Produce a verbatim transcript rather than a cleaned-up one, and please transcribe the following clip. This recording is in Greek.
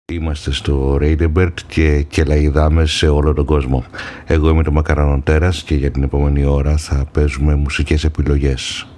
Είμαστε στο Radebird και κελαϊδάμε σε όλο τον κόσμο. Εγώ είμαι το Μακαρανοτέρας και για την επόμενη ώρα θα παίζουμε μουσικές επιλογές.